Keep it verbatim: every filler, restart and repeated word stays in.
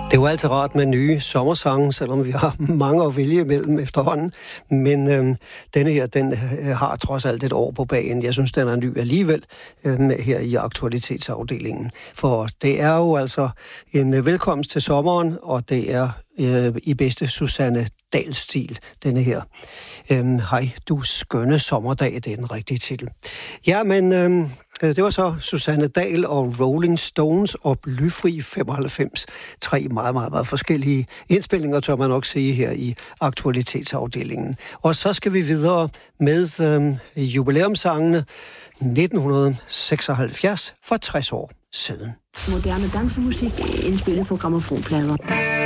Det er jo altid rart med nye sommersange, selvom vi har mange at vælge imellem efterhånden. Men øhm, denne her, den øh, har trods alt et år på bagen. Jeg synes, den er ny alligevel øh, her i aktualitetsafdelingen. For det er jo altså en øh, velkomst til sommeren, og det er øh, i bedste Susanne Dahl-stil, denne her. Øhm, Hej, du skønne sommerdag, det er den rigtige titel. Ja, men... Øh, Det var så Susanne Dahl og Rolling Stones og Blyfri femoghalvfems. Tre meget, meget, meget forskellige indspilninger, tør man nok sige her i aktualitetsafdelingen. Og så skal vi videre med øhm, jubilæumssangene nitten seksoghalvfjerds for tres år siden. Moderne dansemusik indspillet på grammofonplader.